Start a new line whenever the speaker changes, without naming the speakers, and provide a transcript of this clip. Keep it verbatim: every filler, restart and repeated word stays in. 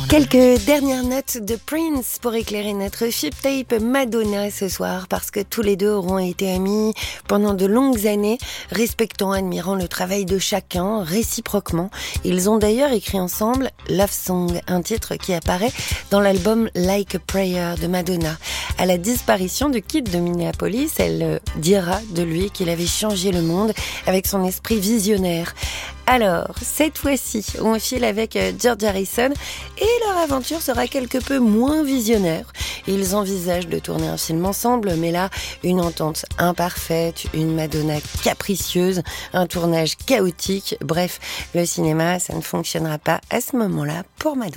Quelques dernières notes de Prince pour éclairer notre chip tape Madonna ce soir, parce que tous les deux auront été amis pendant de longues années, respectant, admirant le travail de chacun réciproquement. Ils ont d'ailleurs écrit ensemble Love Song, un titre qui apparaît dans l'album Like a Prayer de Madonna. À la disparition du Kid de Minneapolis, elle dira de lui qu'il avait changé le monde avec son esprit visionnaire. Alors, cette fois-ci, on file avec George Harrison et leur aventure sera quelque peu moins visionnaire. Ils envisagent de tourner un film ensemble, mais là, une entente imparfaite, une Madonna capricieuse, un tournage chaotique. Bref, le cinéma, ça ne fonctionnera pas à ce moment-là pour Madonna.